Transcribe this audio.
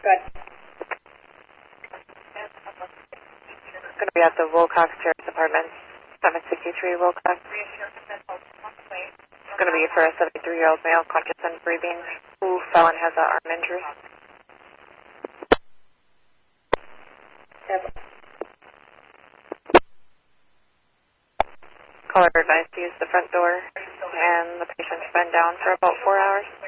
Good. It's going to be at the Wilcox Terrace Apartments, 763 Wilcox. It's going to be for a 73-year-old male conscious and breathing who fell and has an arm injury. Caller advised to use the front door, and the patient's been down for about 4 hours.